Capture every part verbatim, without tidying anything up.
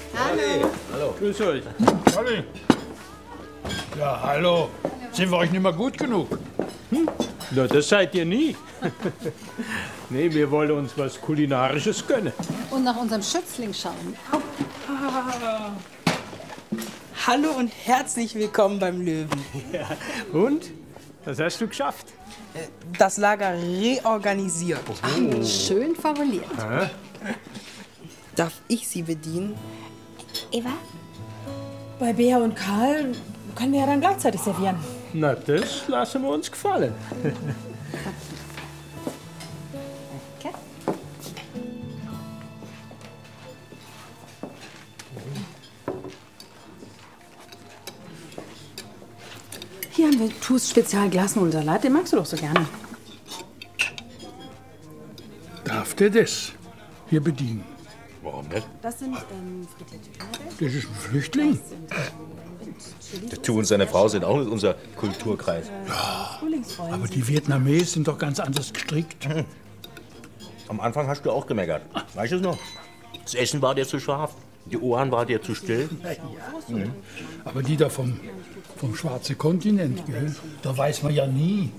Hallo. Hallo. Grüß euch. Hallo. Ja, hallo. Sind wir euch nicht mehr gut genug? Hm? Na, das seid ihr nie. Nee, wir wollen uns was Kulinarisches gönnen. Und nach unserem Schützling schauen. Ah. Hallo und herzlich willkommen beim Löwen. Ja. Und? Was hast du geschafft? Das Lager reorganisiert. Oh. Schön formuliert. Hä? Darf ich Sie bedienen? Eva? Bei Bea und Karl können wir ja dann gleichzeitig servieren. Na, das lassen wir uns gefallen. Okay. Hier haben wir Tus Spezial Glasnudelsalat. Den magst du doch so gerne. Darf der das hier bedienen? Warum nicht? Das sind ähm, frittierte Knödel. Das ist ein Flüchtling. Der Tu und seine Frau sind auch nicht unser Kulturkreis. Frühlingsrollen. Aber die Vietnamesen sind doch ganz anders gestrickt. Am Anfang hast du auch gemeckert. Weißt du es noch? Das Essen war dir zu scharf, die Ohren war dir zu still. Mhm. Aber die da vom, vom schwarzen Kontinent, gell? Da weiß man ja nie.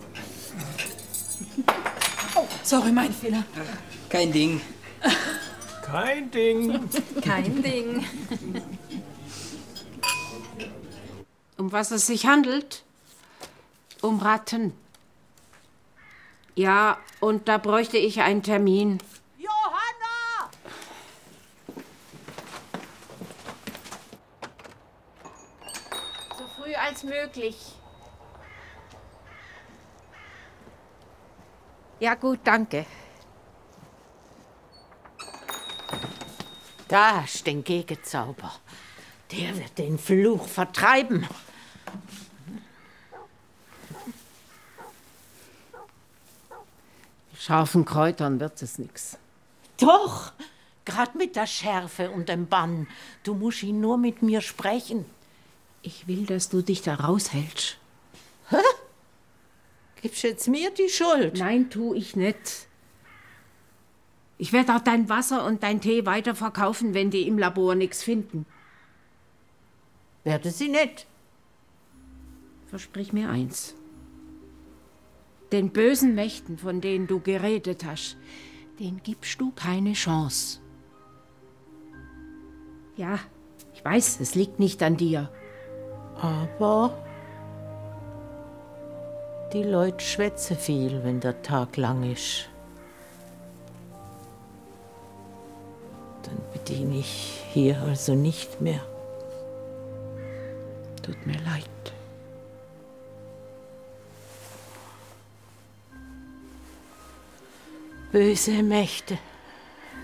Oh, sorry, mein Fehler. Kein Ding. Kein Ding. Kein Ding. Um was es sich handelt? Um Ratten. Ja, und da bräuchte ich einen Termin. Johanna! So früh als möglich. Ja gut, danke. Da ist den Gegenzauber. Der wird den Fluch vertreiben. Scharfen Kräutern wird es nix. Doch, gerade mit der Schärfe und dem Bann. Du musst ihn nur mit mir sprechen. Ich will, dass du dich da raushältst. Hä? Gibst jetzt mir die Schuld? Nein, tu ich nicht. Ich werde auch dein Wasser und dein Tee weiterverkaufen, wenn die im Labor nichts finden. Werde sie nicht. Versprich mir eins. Den bösen Mächten, von denen du geredet hast, denen gibst du keine Chance. Ja, ich weiß, es liegt nicht an dir. Aber die Leute schwätzen viel, wenn der Tag lang ist. Dann bediene ich hier also nicht mehr. Tut mir leid. Böse Mächte.